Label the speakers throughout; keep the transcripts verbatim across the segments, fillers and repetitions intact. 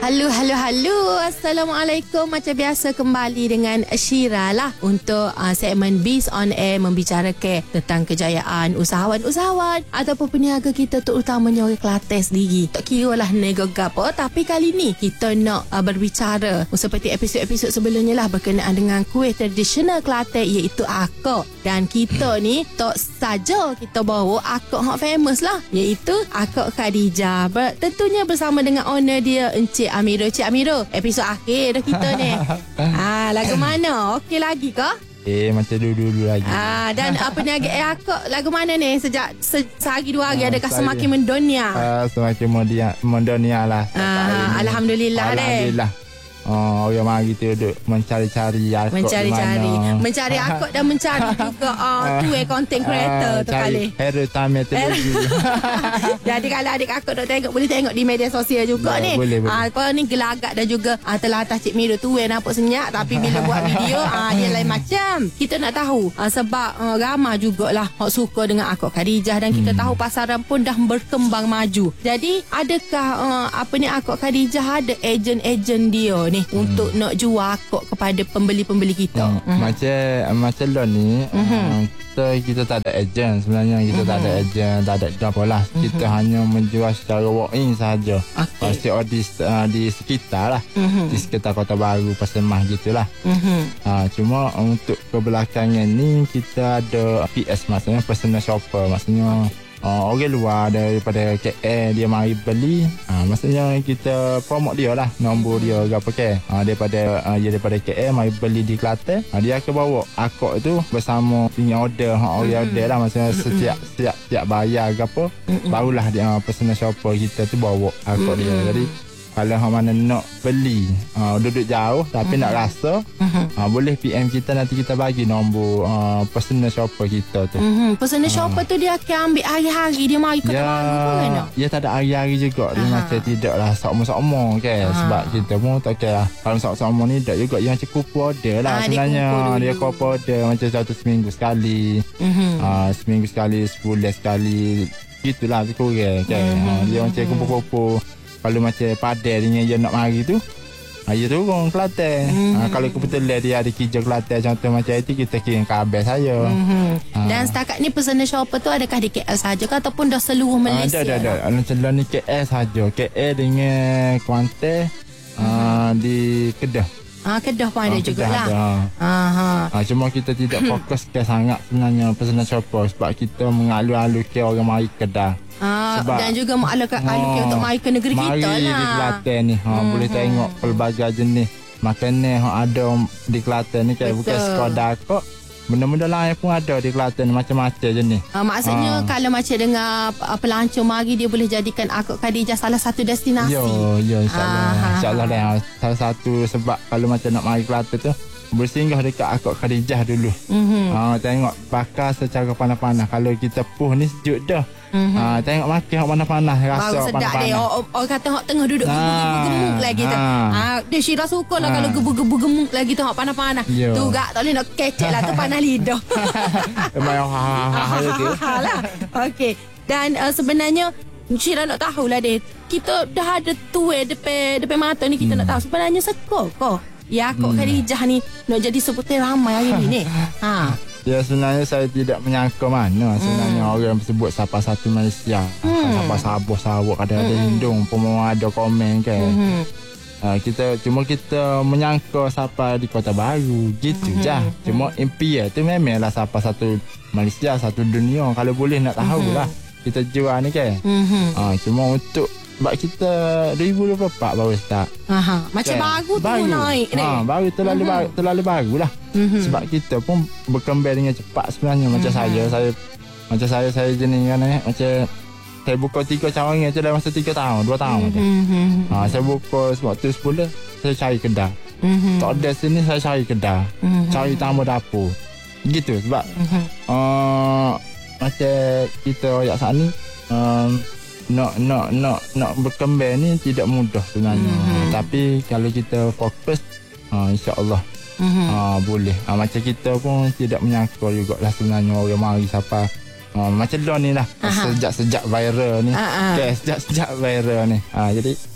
Speaker 1: Halo, halo, halo. Assalamualaikum. Macam biasa kembali dengan Syira lah untuk uh, segmen Biz on Air membicarakan tentang kejayaan usahawan-usahawan ataupun peniaga kita terutamanya orang Kelantan sendiri. Tak kira lah nego gapo, tapi kali ni kita nak uh, berbicara seperti episod-episod sebelumnya lah berkenaan dengan kuih tradisional Kelantan iaitu akok. Dan kita ni tak saja kita bawa akok hak famous lah iaitu akok Khadijah. Ber- tentunya bersama dengan owner dia Encik Amiro. Cik Amiro, episod akhir dah kita ni. Ah, lagu mana? Okey lagi ke?
Speaker 2: Eh, macam dulu-dulu lagi.
Speaker 1: Ah, dan apa ni agak eh akak lagu mana ni sejak se, sehari dua hari
Speaker 2: ah,
Speaker 1: adakah
Speaker 2: saya,
Speaker 1: semakin mendunia?
Speaker 2: Ah, semakin mendunia, mendunia lah.
Speaker 1: Ah, Alhamdulillah deh.
Speaker 2: Alhamdulillah. Oh, orang mari tu duduk mencari-cari akak
Speaker 1: mencari-cari,
Speaker 2: di mana.
Speaker 1: mencari akak dan mencari juga uh, tu eh content creator
Speaker 2: uh,
Speaker 1: tu kali.
Speaker 2: Hero Tamil television.
Speaker 1: Jadi kalau adik akak nak tengok boleh tengok di media sosial juga
Speaker 2: ya,
Speaker 1: ni.
Speaker 2: Boleh, boleh.
Speaker 1: Ah, kalau ni gelagak dan juga ah, telah atas Cik Miro tu eh nampak senyap tapi bila buat video ah dia lain macam. Kita nak tahu ah, sebab ah, ramai jugalah hok suka dengan akak Khadijah dan kita hmm. tahu pasaran pun dah berkembang maju. Jadi adakah ah, apa ni akak Khadijah ada ejen-ejen dia ni hmm. untuk nak jual akak kepada pembeli-pembeli kita?
Speaker 2: Hmm. Hmm. Macam macam lo ni hmm. kita kita tak ada ejen sebenarnya, kita hmm. tak ada ejen, tak ada apa lah. Hmm. Kita hanya menjual secara walk-in sahaja. Okay. Pasti di uh, di sekitar lah. Hmm. Di sekitar Kota Baru, Pasir Mas gitulah. Hmm. Uh, cuma untuk kebelakangan ni kita ada P S, maksudnya personal shopper, maksudnya Uh, orang luar daripada K L dia mari beli, uh, maksudnya kita promote dia lah, nombor dia ke apa ke, uh, daripada uh, dia daripada K L mari beli di Kelantan, uh, dia akan bawa akak tu bersama punya order, uh, orang order lah, maksudnya setiap setiap setiap bayar ke apa, barulah dia uh, personal shopper kita tu bawa akak dia. Jadi kalau hang mana nak beli, uh, duduk jauh tapi uh-huh. nak rasa, uh-huh. uh, boleh P M kita, nanti kita bagi nombor uh, personal shopper kita tu. Uh-huh.
Speaker 1: Personal uh. shopper tu dia akan ambil hari-hari dia mari ke
Speaker 2: ya,
Speaker 1: mana?
Speaker 2: Ya tak ada hari-hari juga. Dia uh-huh. macam tidak lah sokmo-sokmo ke. Uh-huh. Sebab kita pun tak kira lah. Kalau sokmo-sokmo ni tak juga. Dia macam kupu order lah uh, sebenarnya. Dia kupu order macam satu seminggu sekali. Uh-huh. Uh, seminggu sekali, sebulan sekali. Gitulah lebih kurang ke. Uh-huh. Uh, dia macam kupu-kupu. Kalau macam padel dengan dia nak mari tu, ha, dia turun Kelantan. Mm-hmm. Ha, kalau kebetulan dia ada kerja Kelantan contoh macam itu, kita kirim kabar saya. Mm-hmm. Ha. Dan setakat ni personal shopper tu adakah di K L sahaja ke ataupun dah seluruh Malaysia? Ada, ada, ada. Macam ni K L sahaja. K L dengan Kuantan, mm-hmm. uh, di Kedah.
Speaker 1: Ah, Kedah pun ada
Speaker 2: ah,
Speaker 1: jugalah.
Speaker 2: Ah, ah, cuma kita tidak fokus ke sangat sebenarnya personal shopper sebab kita mengalu-alu ke orang mari Kedah.
Speaker 1: Ah, sebab, dan juga mengalukan oh, untuk mari ke negeri
Speaker 2: mari
Speaker 1: kita lah.
Speaker 2: Mari di Kelantan ni. Ha, hmm, boleh tengok pelbagai jenis makanan yang ada di Kelantan ni. Kayak bukan sekadar kok. Benda-benda lain pun ada di Kelantan, macam-macam jenis.
Speaker 1: Uh, maksudnya uh. kalau macam dengan uh, pelancong mari, dia boleh jadikan akak Khadijah salah satu destinasi.
Speaker 2: Ya, ya insyaAllah. Uh, InsyaAllah dah. Salah satu sebab kalau macam nak mari Kelantan tu, bersinggah dekat akak Khadijah dulu. Mm-hmm. Uh, tengok bakar secara panas-panas. Kalau kita puh ni sejuk dah. Mm-hmm. Uh, tengok makan hak panas-panas, rasa
Speaker 1: baru sedap dia. Orang kata hak tengah duduk gebu-gebu-gemuk lagi tu. Ah, dia Syira suka lah kalau gebu-gebu-gemuk lagi tu hak panas-panas. Yo. Tu gak tak boleh nak kecek lah tu, panas lidah.
Speaker 2: Memang ha-ha tu.
Speaker 1: Lah. Okey. Dan uh, sebenarnya Syira nak tahulah dia. Kita dah ada tuai depan depan mata ni, kita hmm. nak tahu sebenarnya seko ko. Ya kok hmm. Khadijah ni nak jadi sebutan ramai hari ni ni. Ha.
Speaker 2: Ya sebenarnya saya tidak menyangka mana sebenarnya hmm. orang sebut siapa satu Malaysia. Hmm. Siapa Sabah Sarawak ada ada Hindung pun ada komen kan. Hmm. Uh, kita cuma kita menyangka siapa di Kota Baru gitu hmm. je. Cuma impian tu memanglah siapa satu Malaysia, satu dunia. Kalau boleh nak tahu hmm. lah kita jual ni kan. Hmm. Uh, cuma untuk sebab kita dua ribu dua puluh empat baru start. Aha,
Speaker 1: macam okay. baru tu baru. naik ni.
Speaker 2: Ha, baru terlalu uh-huh. baru, terlalu barulah. Uh-huh. Sebab kita pun berkembang dengan cepat sebenarnya. Macam uh-huh. saya, saya macam saya saya jenis kan eh, macam saya buka tiga cawangan tu dalam masa tiga tahun, dua tahun. Uh-huh. Ha, saya buka waktu sebulan saya cari kedai. Uh-huh. Tak ada sini saya cari kedai. Uh-huh. Cari tambah dapur. Gitu sebab uh-huh. uh, macam kita yak saat ni um, nak nak nak nak berkembang ni tidak mudah sebenarnya. Mm-hmm. Tapi kalau kita fokus, uh, insya-Allah mm-hmm. uh, boleh. Uh, macam kita pun tidak menyangka jugalah sebenarnya orang mari siapa. Uh, macam dah ni lah. Aha. Sejak-sejak viral ni. Okay, sejak-sejak viral ni. Uh, jadi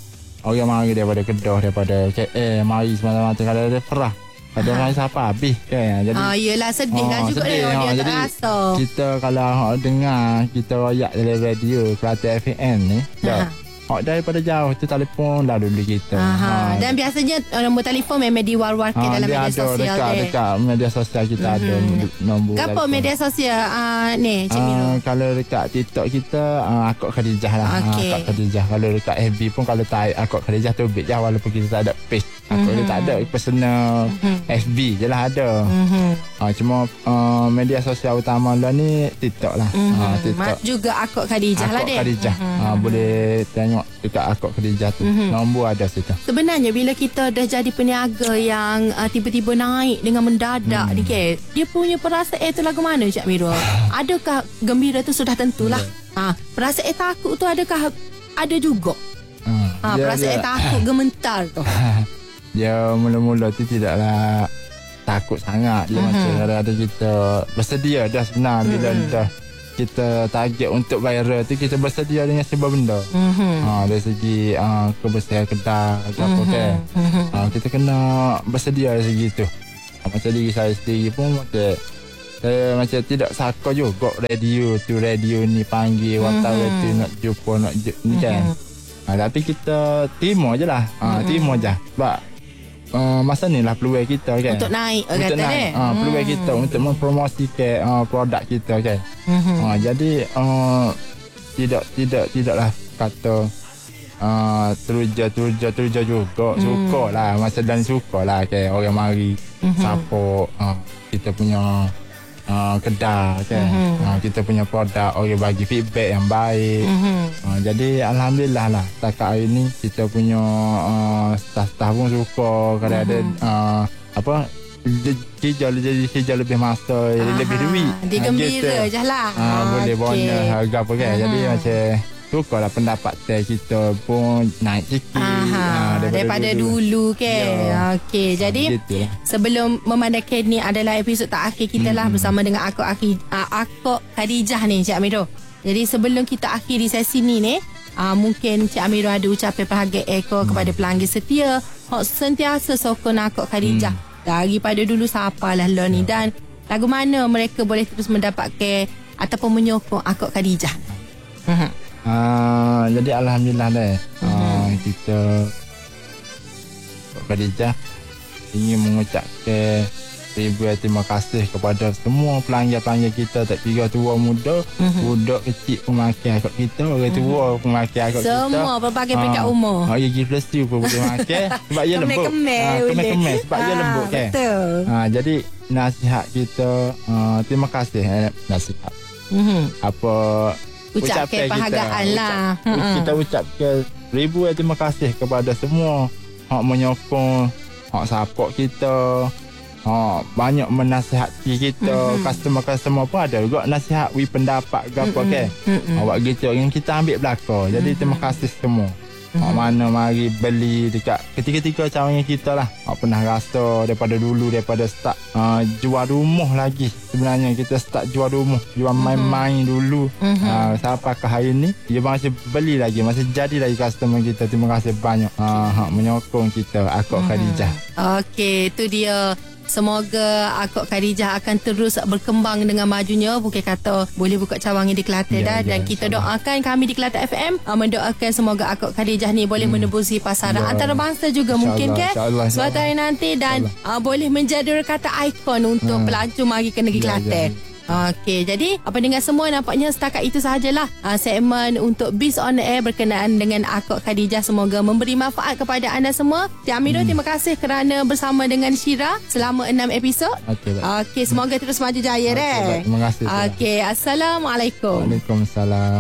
Speaker 2: orang mari daripada Kedah, daripada K L, mari semata-mata kalau ada perah. Ada orang siapa habis kan. Jadi
Speaker 1: Ah, yelah sedih lah
Speaker 2: oh,
Speaker 1: juga
Speaker 2: sedih,
Speaker 1: dia,
Speaker 2: oh,
Speaker 1: dia tak
Speaker 2: jadi
Speaker 1: rasa.
Speaker 2: kita kalau hok dengar kita royak dalam radio Kelantan F M ni, dah. Hok daripada jauh tu telefon dah dulu kita.
Speaker 1: Aha.
Speaker 2: Ha,
Speaker 1: Dan biasanya uh, nombor telefon memang diwar-warkan
Speaker 2: ha,
Speaker 1: dalam
Speaker 2: dia
Speaker 1: media
Speaker 2: ada
Speaker 1: sosial
Speaker 2: dekat,
Speaker 1: dia.
Speaker 2: dekat media sosial kita mm-hmm. ada nombor.
Speaker 1: Apa
Speaker 2: telefon.
Speaker 1: media sosial uh, ni Cik Miro?
Speaker 2: Uh, kalau dekat TikTok kita uh, Akok Khadijah lah.
Speaker 1: Okay.
Speaker 2: Uh, Akok Khadijah. Kalau dekat F B pun kalau type Akok Khadijah tu bit je walaupun kita tak ada page. Akok mm-hmm. dia tak ada personal mm-hmm. F B je lah ada. Mm-hmm. Uh, cuma uh, media sosial utama lah ni TikTok lah.
Speaker 1: Mm-hmm.
Speaker 2: Uh, TikTok.
Speaker 1: Mat juga Akok Khadijah
Speaker 2: Akok
Speaker 1: lah dia.
Speaker 2: Khadijah. Mm-hmm. Uh, boleh tengok dekat Akok Khadijah tu. Mm-hmm. Nombor ada situ.
Speaker 1: Sebenarnya bila kita dah jadi peniaga yang uh, tiba-tiba naik dengan mendadak hmm. ni ke, dia punya perasaan tu lagu mana Cik Miro? Adakah gembira tu sudah tentulah. Yeah. Ha, perasaan takut tu adakah ada juga?
Speaker 2: Hmm.
Speaker 1: Ha,
Speaker 2: dia,
Speaker 1: perasaan
Speaker 2: dia,
Speaker 1: takut gementar tu.
Speaker 2: Dia mula-mula tu tidaklah takut sangat. Dia uh-huh. macam ada kita bersedia dah sebenarnya bila uh-huh. dah kita target untuk viral tu kita bersedia dengan segala benda. Uh-huh. Ha, dari segi uh, kebersihan kedai ke apa uh-huh. kan. Uh-huh. Ha, kita kena bersedia dari segi tu. Ha, macam diri saya sendiri pun macam saya macam tidak saka juga radio tu radio ni panggil wartawan uh-huh. tu nak jumpa nak ni kan. Uh-huh. Ha, tapi kita terima je lah. Ha, uh-huh. Terima je. Sebab Uh, masa ni lah peluang kita kan
Speaker 1: untuk naik
Speaker 2: untuk
Speaker 1: kata
Speaker 2: naik
Speaker 1: dia.
Speaker 2: Uh, peluang hmm. kita untuk mempromosikan uh, produk kita kan. Hmm. Uh, jadi uh, tidak tidak tidaklah kata uh, teruja teruja teruja juga hmm. suka lah masa dan suka lah kan orang mari hmm. support uh, kita punya uh, kedai kan. Hmm. Uh, kita punya produk orang bagi feedback yang baik. Hmm. Uh, jadi alhamdulillah lah setakat hari ni kita punya uh, staff-staff pun suka kalau uh-huh. ada uh, apa kerja jadi kerja lebih masa uh-huh. lebih duit
Speaker 1: dia gembira uh, je lah
Speaker 2: uh, uh, boleh
Speaker 1: okay.
Speaker 2: bonus harga apa kan. Uh-huh. Jadi macam suka lah pendapatan kita pun naik sikit
Speaker 1: uh-huh. uh, daripada, daripada dulu, dulu kan ya. Okey jadi uh, sebelum memandangkan ni adalah episod terakhir kita hmm. lah bersama dengan Akok uh, Akok Khadijah ni Cik Amirul. Jadi sebelum kita akhiri sesi ni ni, uh, mungkin Cik Amirul ada ucapan bahagia Eko hmm. kepada pelanggan setia hok sentiasa sokong Akok Khadijah hmm. daripada dulu sapalah lo ni, dan lagu mana mereka boleh terus mendapatkan ataupun menyokong Akok Khadijah.
Speaker 2: Hmm. Uh, jadi alhamdulillah deh hmm. uh, kita Akok Khadijah ingin mengucapkan ribu terima kasih kepada semua pelanggan-pelanggan kita, tak kira tua muda, uh-huh. budak kecil pemakai akak kita, orang tua uh-huh. pemakai akak kita.
Speaker 1: Semua berbagai peringkat umur.
Speaker 2: Ha, ya plus tu pun boleh pakai sebab ia lembut.
Speaker 1: Kemek-kemek
Speaker 2: ha, kemek-kemek sebab ha, ia lembut kan.
Speaker 1: Betul.
Speaker 2: Ha, jadi nasihat kita uh, terima kasih eh, nasihat. Uh-huh. Apa
Speaker 1: ucapkan penghargaan lah.
Speaker 2: Ucap, uh-huh. Kita ucapkan ribu terima kasih kepada semua hak menyokong, hak support kita. Ha, banyak menasihati kita. Mm-hmm. Customer-customer pun ada juga nasihat we pendapat ke apa kan. Mm-hmm. Awak gitu yang kita ambil belakang. Jadi mm-hmm. terima kasih semua. Mm-hmm. Ha, mana mari beli dekat ketika-ketika cawangan kita lah. Ha, pernah rasa daripada dulu daripada start uh, jual rumah lagi. Sebenarnya kita start jual rumah, jual mm-hmm. main-main dulu. Mm-hmm. Uh, sampai ke hari ni dia masih beli lagi, masih jadi lagi customer kita. Terima kasih banyak uh, ha, menyokong kita Akok mm-hmm. Khadijah.
Speaker 1: Okey, tu dia. Semoga Akok Khadijah akan terus berkembang dengan majunya. Bukan kata boleh buka cawangan di Kelantan ya, dah. Dan ya, kita doakan kami di Kelantan F M uh, mendoakan semoga Akok Khadijah ni boleh hmm. menembusi pasaran ya. antarabangsa juga mungkin kan suatu hari nanti, dan uh, boleh menjadi kata ikon untuk hmm. pelancong mari ke negeri ya, Kelantan. Ya. Okey, jadi apa dengan semua nampaknya setakat itu sahajalah uh, segmen untuk Biz on Air berkenaan dengan Akok Khadijah. Semoga memberi manfaat kepada anda semua. Cik Amirul, hmm. terima kasih kerana bersama dengan Syira selama enam episod. Okey, okay, semoga terus maju jaya. Okay,
Speaker 2: terima kasih.
Speaker 1: Okey, Assalamualaikum.
Speaker 2: Waalaikumsalam.